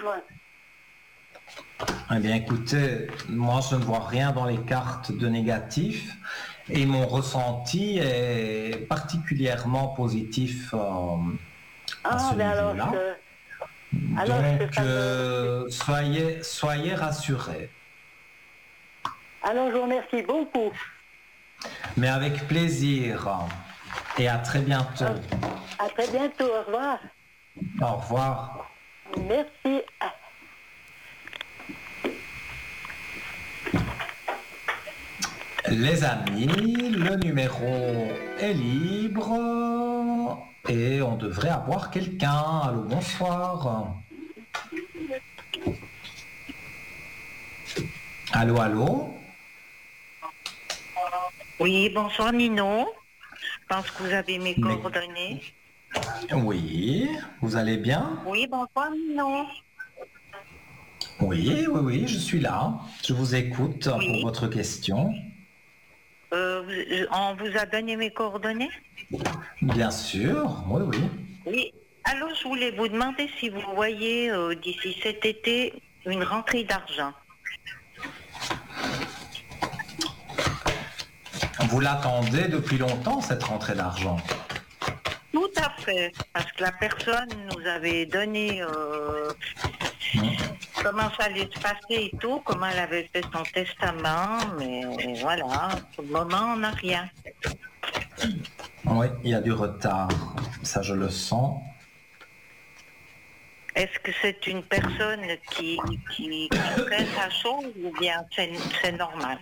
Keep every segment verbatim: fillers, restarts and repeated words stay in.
besoin. Eh bien, écoutez, moi, je ne vois rien dans les cartes de négatif et mon ressenti est particulièrement positif euh, à Ah, ce ben alors, niveau-là. je, alors je Donc, fais pas euh, de... soyez, soyez rassurés. Alors, je vous remercie beaucoup. Mais avec plaisir. Et à très bientôt. À très bientôt. Au revoir. Au revoir. Merci. Les amis, le numéro est libre et on devrait avoir quelqu'un. Allô, bonsoir. Allô, allô. Oui, bonsoir Nino. Je pense que vous avez mes Mais- coordonnées. Oui, vous allez bien? Oui, bonsoir Nino. Oui, oui, oui, je suis là. Je vous écoute Oui. pour votre question. Euh, vous- on vous a donné mes coordonnées? Bien sûr, oui, oui. Oui. Alors, je voulais vous demander si vous voyez euh, d'ici cet été une rentrée d'argent. Vous l'attendez depuis longtemps, cette rentrée d'argent? Tout à fait, parce que la personne nous avait donné euh, comment ça allait se passer et tout, comment elle avait fait son testament, mais voilà, pour le moment, on n'a rien. Oui, il y a du retard. Ça, je le sens. Est-ce que c'est une personne qui, qui, qui fait sa chose ou bien c'est, c'est normal?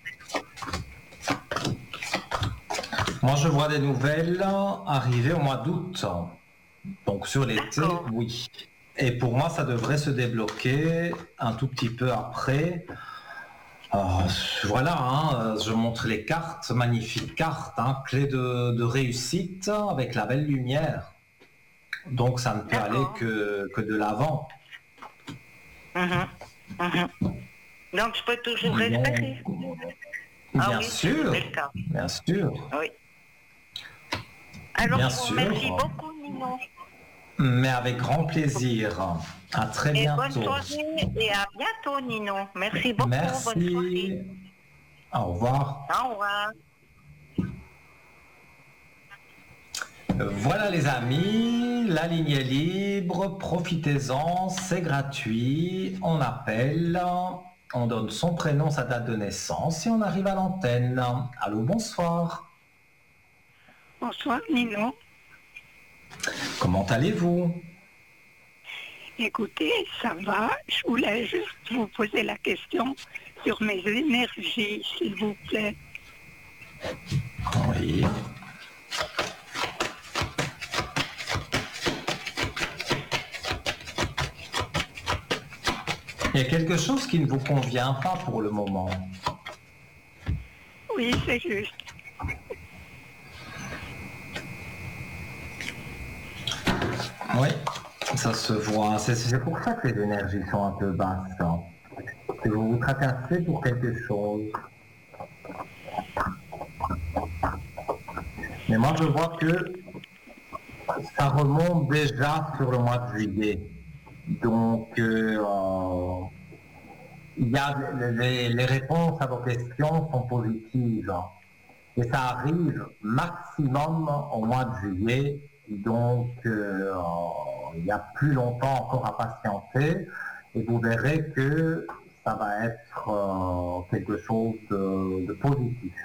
Moi, je vois des nouvelles arriver au mois d'août. Donc, sur l'été, D'accord. oui. Et pour moi, ça devrait se débloquer un tout petit peu après. Euh, voilà, hein, je montre les cartes, magnifiques cartes, hein, clé de, de réussite avec la belle lumière. Donc, ça ne peut D'accord. aller que, que de l'avant. Mhm, mhm. Donc je peux toujours Donc, espérer. Ah bien oui, sûr, c'est le cas. bien sûr. Oui. Alors Bien je vous sûr. remercie beaucoup Nino. Mais avec grand plaisir. À très Et bonne bientôt. soirée et à bientôt Nino. Merci beaucoup. Bonne soirée. Merci. Au revoir. Au revoir. Voilà les amis, la ligne est libre, profitez-en, c'est gratuit, on appelle, on donne son prénom, sa date de naissance et on arrive à l'antenne. Allô, bonsoir. Bonsoir Nino. Comment allez-vous? Écoutez, ça va. Je voulais juste vous poser la question sur mes énergies, s'il vous plaît. Oui. Il y a quelque chose qui ne vous convient pas pour le moment. Oui, c'est juste. Oui, ça se voit. C'est, c'est pour ça que les énergies sont un peu basses. Hein. Que vous vous tracassez pour quelque chose. Mais moi, je vois que ça remonte déjà sur le mois de juillet. Donc, euh, euh, il y a les, les réponses à vos questions sont positives. Et ça arrive maximum au mois de juillet. Donc, euh, il y a plus longtemps encore à patienter. Et vous verrez que ça va être euh, quelque chose de, de positif.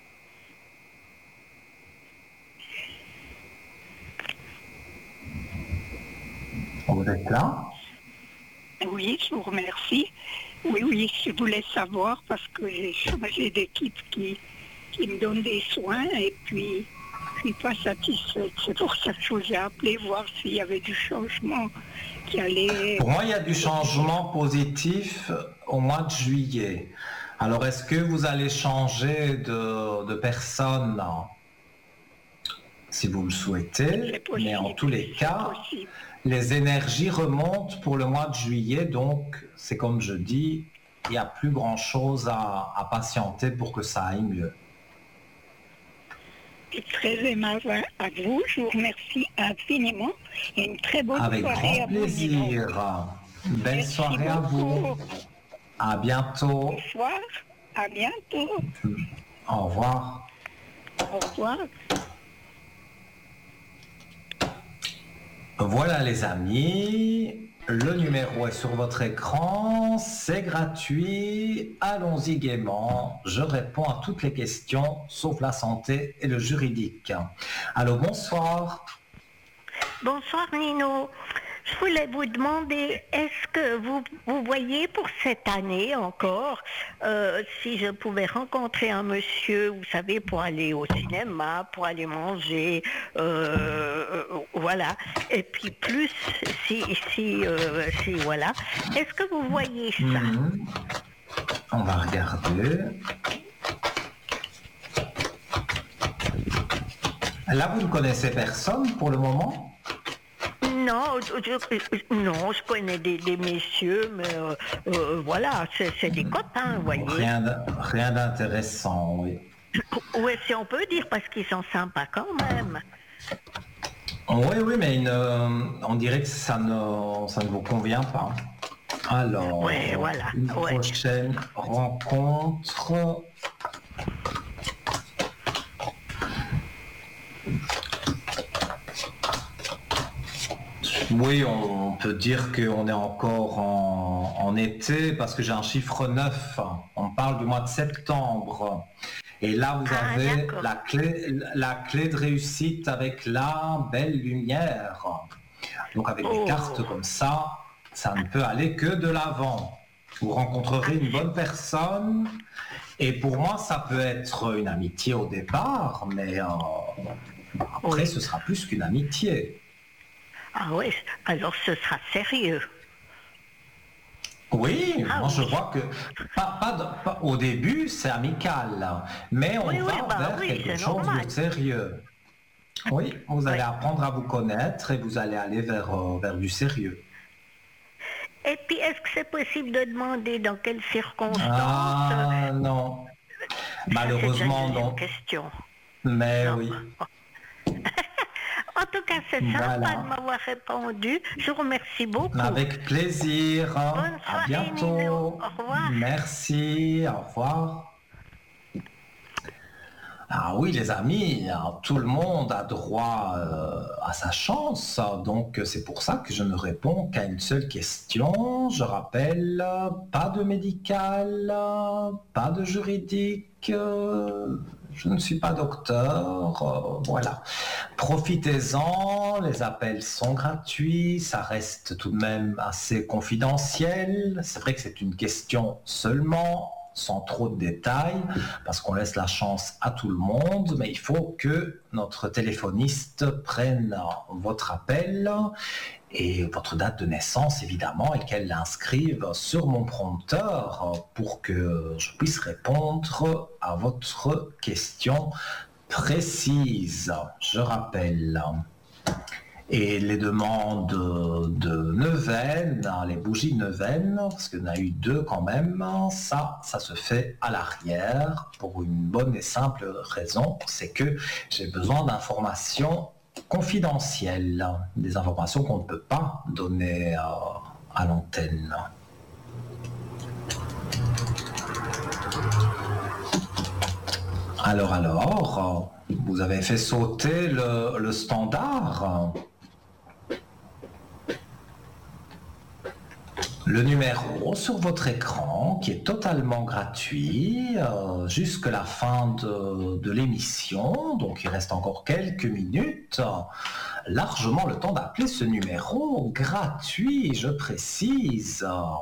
Vous êtes là? Oui, je vous remercie. Oui, oui, je voulais savoir parce que j'ai changé d'équipe qui, qui me donne des soins et puis je ne suis pas satisfaite. C'est pour ça que je vous ai appelé voir s'il y avait du changement qui allait... Pour moi, il y a du changement positif au mois de juillet. Alors, est-ce que vous allez changer de, de personne si vous le souhaitez? Mais en tous les cas, les énergies remontent pour le mois de juillet. Donc, c'est comme je dis, il n'y a plus grand-chose à, à patienter pour que ça aille mieux. Très aimable à vous, je vous remercie infiniment et une très bonne Avec soirée grand à vous. Nino. plaisir. Belle Merci soirée à vous. beaucoup. À bientôt. Bonsoir. À bientôt. Au revoir. Au revoir. Voilà les amis, le numéro est sur votre écran, c'est gratuit, allons-y gaiement, je réponds à toutes les questions sauf la santé et le juridique. Allô, bonsoir. Bonsoir Nino. Je voulais vous demander, est-ce que vous, vous voyez pour cette année encore, euh, si je pouvais rencontrer un monsieur, vous savez, pour aller au cinéma, pour aller manger, euh, voilà, et puis plus, si, si, euh, si voilà, est-ce que vous voyez ça? Mmh. On va regarder. Là, vous ne connaissez personne pour le moment? Non, je, non, je connais des, des messieurs, mais euh, euh, voilà, c'est, c'est des copains, vous voyez. Rien, rien d'intéressant, oui. Oui, si on peut dire, parce qu'ils sont sympas quand même. Oui, oui, mais une, euh, on dirait que ça ne, ça ne vous convient pas. Alors, ouais, voilà. une ouais. prochaine rencontre. Oui, on peut dire qu'on est encore en, en été parce que j'ai un chiffre neuf. On parle du mois de septembre. Et là, vous Ah, avez la clé, la clé de réussite avec la belle lumière. Donc avec Oh. des cartes comme ça, ça ne peut aller que de l'avant. Vous rencontrerez une bonne personne. Et pour moi, ça peut être une amitié au départ, mais euh, après, Oui. ce sera plus qu'une amitié. Ah oui, alors ce sera sérieux. Oui, Ah moi oui. je vois que pas, pas, de- pas- au début c'est amical, mais on Oui, oui, va bah vers oui, quelque c'est chose normal. de sérieux. Oui, vous allez Oui. apprendre à vous connaître et vous allez aller vers, euh, vers du sérieux. Et puis, est-ce que c'est possible de demander dans quelles circonstances? Ah non, Ça, malheureusement c'est déjà une non, deuxième question. mais Non. oui. En tout cas, c'est sympa Voilà. de m'avoir répondu. Je vous remercie beaucoup. Avec plaisir. Bonne À soirée, bientôt. Nino. Au revoir. Merci. Au revoir. Ah oui, les amis, hein, tout le monde a droit euh, à sa chance. Donc c'est pour ça que je ne réponds qu'à une seule question. Je rappelle, pas de médical, pas de juridique. euh, Je ne suis pas docteur, euh, voilà. Profitez-en, les appels sont gratuits, ça reste tout de même assez confidentiel. C'est vrai que c'est une question seulement, sans trop de détails, parce qu'on laisse la chance à tout le monde, mais il faut que notre téléphoniste prenne votre appel et votre date de naissance, évidemment, et qu'elle l'inscrive sur mon prompteur pour que je puisse répondre à votre question précise. Je rappelle. Et les demandes de neuvaine, les bougies de neuvaine, parce qu'il y en a eu deux quand même, ça, ça se fait à l'arrière pour une bonne et simple raison, c'est que j'ai besoin d'informations confidentielles, des informations qu'on ne peut pas donner à, à l'antenne. Alors, alors, vous avez fait sauter le, le standard. Le numéro sur votre écran qui est totalement gratuit euh, jusqu'à la fin de, de l'émission, donc il reste encore quelques minutes, largement le temps d'appeler ce numéro gratuit, je précise.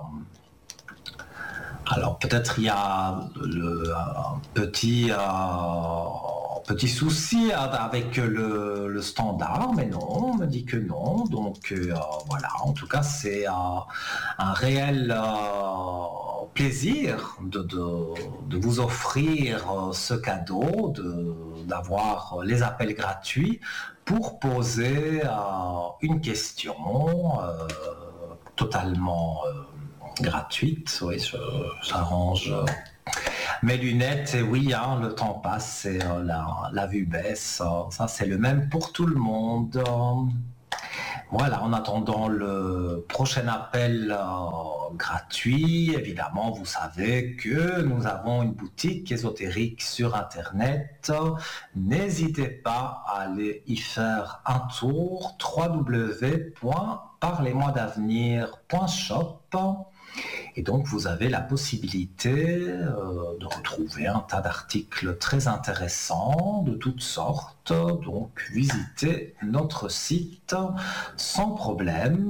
Alors peut-être il y a le, un petit, euh, petit souci avec le, le standard, mais non, on me dit que non. Donc euh, voilà, en tout cas c'est euh, un réel euh, plaisir de, de, de vous offrir ce cadeau, de, d'avoir les appels gratuits pour poser euh, une question euh, totalement... Euh, gratuite, oui, je, j'arrange mes lunettes et oui, hein, le temps passe et euh, la, la vue baisse, euh, ça c'est le même pour tout le monde. Voilà, en attendant le prochain appel euh, gratuit, évidemment, vous savez que nous avons une boutique ésotérique sur Internet. N'hésitez pas à aller y faire un tour, w w w point parlez moi d'avenir point shop. Et donc, vous avez la possibilité euh, de retrouver un tas d'articles très intéressants de toutes sortes. Donc, visitez notre site sans problème.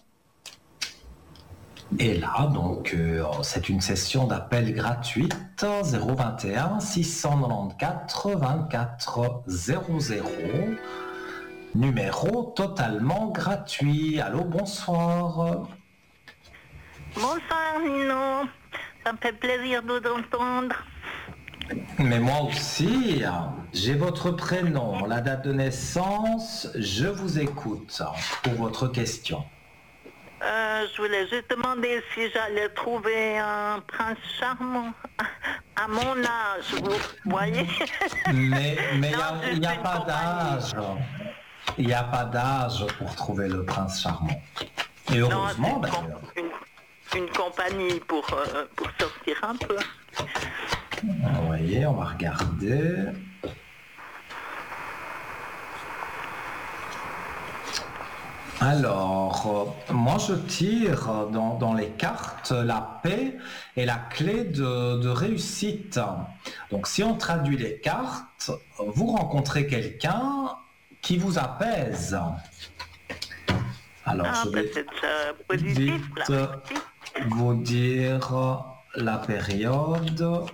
Et là, donc, euh, c'est une session d'appel gratuite zéro vingt et un six cent quatre-vingt-quatorze vingt-quatre zéro zéro. Numéro totalement gratuit. Allô, bonsoir. Bonsoir Nino, ça me fait plaisir de vous entendre. Mais moi aussi, j'ai votre prénom, la date de naissance, je vous écoute pour votre question. Euh, je voulais juste demander si j'allais trouver un prince charmant à mon âge, vous voyez. Mais il n'y Non, a, juste y a une pas compagnie. d'âge, il n'y a pas d'âge pour trouver le prince charmant. Et Non, heureusement c'est une, d'ailleurs. com- une, une compagnie pour, euh, pour sortir un peu. Vous voyez, on va regarder. Alors, euh, moi je tire dans, dans les cartes la paix et la clé de, de réussite. Donc si on traduit les cartes, vous rencontrez quelqu'un qui vous apaise. Alors Ah, je ben vais c'est euh, positif, vite là. vous dire la période.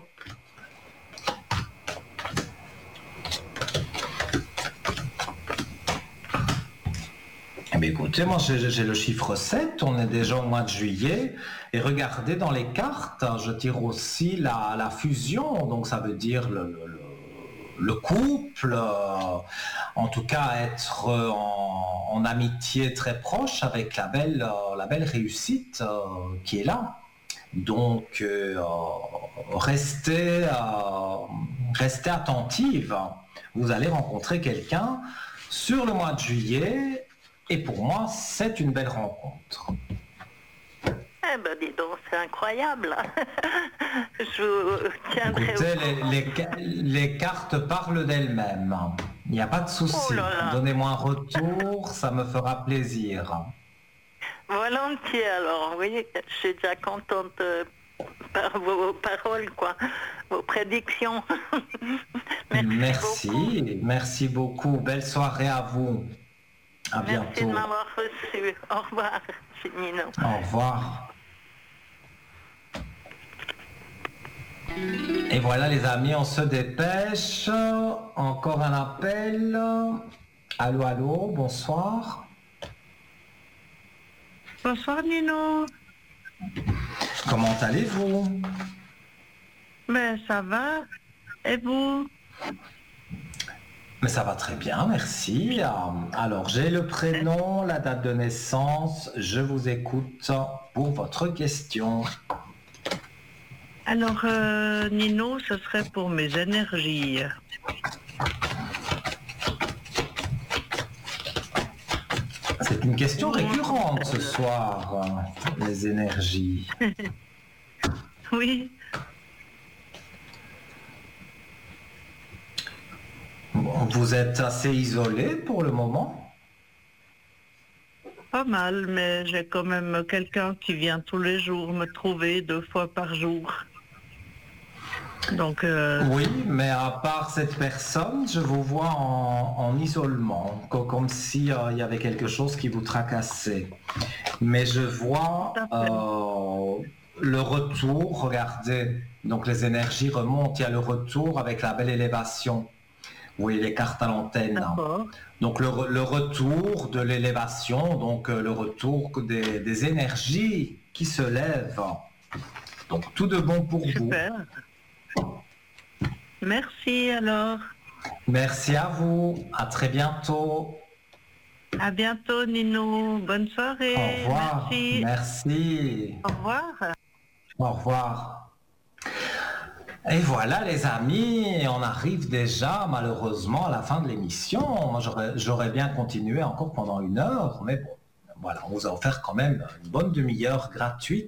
Eh bien, écoutez, moi j'ai j'ai le chiffre sept, on est déjà au mois de juillet, et regardez dans les cartes, je tire aussi la, la fusion, donc ça veut dire le, le- le- le couple, euh, en tout cas être en, en amitié très proche avec la belle, euh, la belle réussite euh, qui est là. Donc euh, restez, euh, restez attentive, vous allez rencontrer quelqu'un sur le mois de juillet. Et pour moi, c'est une belle rencontre. Eh ben dis donc, c'est incroyable. Je vous tiendrai Écoutez, au les, courant. les ca- les cartes parlent d'elles-mêmes. Il n'y a pas de souci. Oh là là. Donnez-moi un retour, ça me fera plaisir. Volontiers alors, oui, je suis déjà contente euh, par vos paroles, quoi, vos prédictions. Merci, Merci, beaucoup. merci beaucoup. Belle soirée à vous. À Merci bientôt. de m'avoir reçu. Au revoir, Nino. Au revoir. Et voilà les amis, on se dépêche. Encore un appel. Allô, allô, bonsoir. Bonsoir Nino. Comment allez-vous? Mais ça va. Et vous? Mais ça va très bien, merci. Euh, Alors, j'ai le prénom, la date de naissance. Je vous écoute pour votre question. Alors euh, Nino, ce serait pour mes énergies. C'est une question récurrente ce soir, euh, les énergies. Oui. Bon, vous êtes assez isolé pour le moment? Pas mal, mais j'ai quand même quelqu'un qui vient tous les jours me trouver deux fois par jour. Donc, euh, Oui, mais à part cette personne, je vous vois en, en isolement, co- comme s'il y avait quelque chose qui vous tracassait. Mais je vois Tout à fait. euh, le retour, regardez, donc les énergies remontent, il y a le retour avec la belle élévation. Vous voyez les cartes à l'antenne. d'accord. Donc le, re- le retour de l'élévation, donc euh, le retour des, des énergies qui se lèvent. Donc tout de bon pour vous. Super. Merci alors. Merci à vous, à très bientôt. À bientôt Nino. Bonne soirée. Au revoir. Merci. Merci. Au revoir. Au revoir. Et voilà les amis, on arrive déjà malheureusement à la fin de l'émission. Moi j'aurais, j'aurais bien continué encore pendant une heure, mais bon, voilà, on vous a offert quand même une bonne demi-heure gratuite